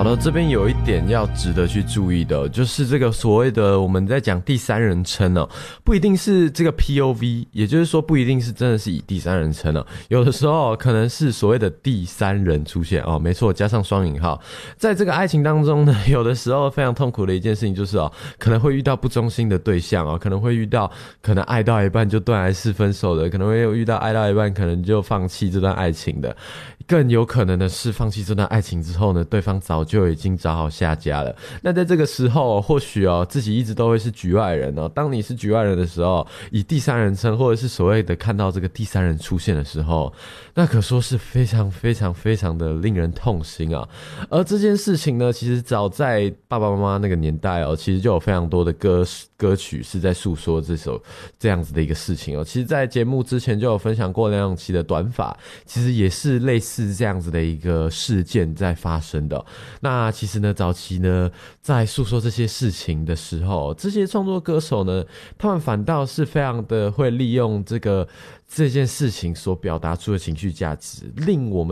好的，这边有一点要值得去注意的，就是这个所谓的我们在讲第三人称哦，不一定是这个 POV， 也就是说不一定是真的是以第三人称哦，有的时候可能是所谓的第三人出现哦，没错，加上双引号，在这个爱情当中呢，有的时候非常痛苦的一件事情就是哦，可能会遇到不忠心的对象哦，可能会遇到可能爱到一半就断来是分手的，可能会有遇到爱到一半可能就放弃这段爱情的，更有可能的是放弃这段爱情之后呢，对方早就已经找好下家了。那在这个时候或许自己一直都会是局外人哦。当你是局外人的时候，以第三人称或者是所谓的看到这个第三人出现的时候，那可说是非常非常非常的令人痛心啊。而这件事情呢，其实早在爸爸妈妈那个年代其实就有非常多的歌曲是在诉说这样子的一个事情其实在节目之前就有分享过梁咏琪的短发，其实也是类似这样子的一个事件在发生的那其实呢，早期呢在诉说这些事情的时候，这些创作歌手呢，他们反倒是非常的会利用这件事情所表达出的情绪价值，令我